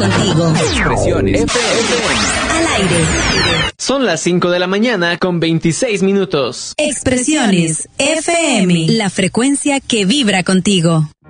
contigo. Expresiones FM. Al aire. Son las 5 de la mañana con 26 minutos. Expresiones FM. La frecuencia que vibra contigo.